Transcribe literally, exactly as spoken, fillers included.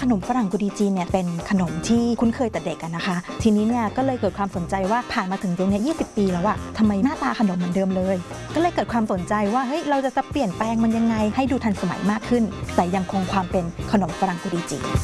ขนมฝรั่งกุดีจีนเนี่ยเป็นขนมที่คุ้นเคยแต่เด็กนะคะทีนี้เนี่ยก็เลยเกิดความสนใจว่าผ่านมาถึงตรงนี้ยี่สิบปีแล้วอะทำไมหน้าตาขนมเหมือนเดิมเลยก็เลยเกิดความสนใจว่าเฮ้ยเราจะเปลี่ยนแปลงมันยังไงให้ดูทันสมัยมากขึ้นแต่ยังคงความเป็นขนมฝรั่งกุดีจีน